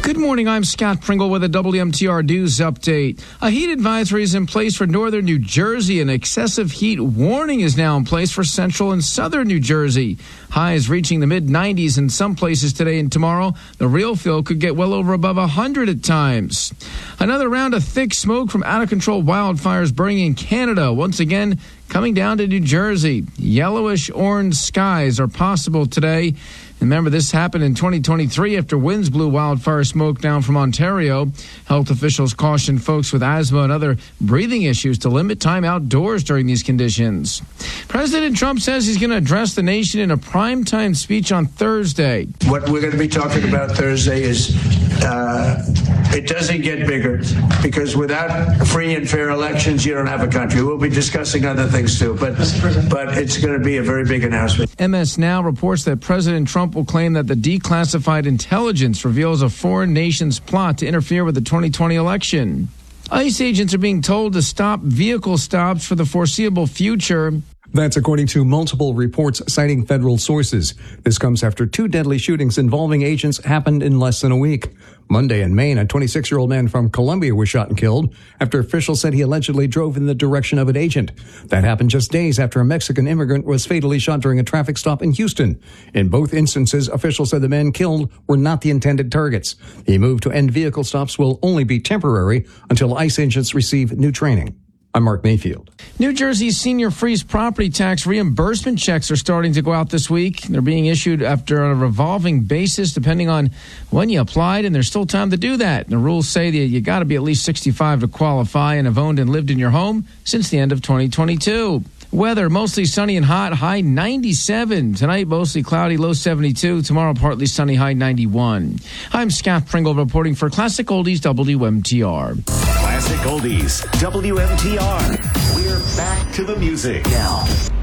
Good morning, I'm Scott Pringle with a WMTR News update. A heat advisory is in place for northern New Jersey. An excessive heat warning is now in place for central and southern New Jersey. Highs reaching the mid-90s in some places today and tomorrow. The real feel could get well over above 100 at times. Another round of thick smoke from out-of-control wildfires burning in Canada. Once again, coming down to New Jersey. Yellowish-orange skies are possible today. Remember, this happened in 2023 after winds blew wildfire smoke down from Ontario. Health officials cautioned folks with asthma and other breathing issues to limit time outdoors during these conditions. President Trump says he's going to address the nation in a primetime speech on Thursday. What we're going to be talking about Thursday is it doesn't get bigger, because without free and fair elections, you don't have a country. We'll be discussing other things too, but it's going to be a very big announcement. MS Now reports that President Trump will claim that the declassified intelligence reveals a foreign nation's plot to interfere with the 2020 election. ICE agents are being told to stop vehicle stops for the foreseeable future. That's according to multiple reports citing federal sources. This comes after 2 deadly shootings involving agents happened in less than a week. Monday in Maine, a 26-year-old man from Colombia was shot and killed after officials said he allegedly drove in the direction of an agent. That happened just days after a Mexican immigrant was fatally shot during a traffic stop in Houston. In both instances, officials said the men killed were not the intended targets. The move to end vehicle stops will only be temporary until ICE agents receive new training. I'm Mark Mayfield. New Jersey's senior freeze property tax reimbursement checks are starting to go out this week. They're being issued after a revolving basis depending on when you applied, and there's still time to do that. The rules say that you got to be at least 65 to qualify and have owned and lived in your home since the end of 2022. Weather, mostly sunny and hot, high 97. Tonight, mostly cloudy, low 72. Tomorrow, partly sunny, high 91. I'm Scott Pringle reporting for Classic Oldies WMTR. Classic Oldies WMTR. We're back to the music now.